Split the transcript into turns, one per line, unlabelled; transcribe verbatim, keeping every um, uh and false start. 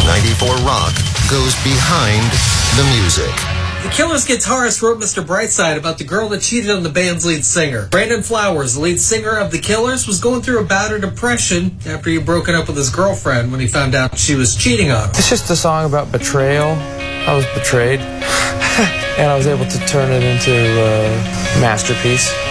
ninety-four Rock goes behind the music.
The Killers guitarist wrote Mister Brightside about the girl that cheated on the band's lead singer. Brandon Flowers, the lead singer of The Killers, was going through a bout of depression after he'd broken up with his girlfriend when he found out she was cheating on him.
It's just a song about betrayal. I was betrayed, and I was able to turn it into a masterpiece.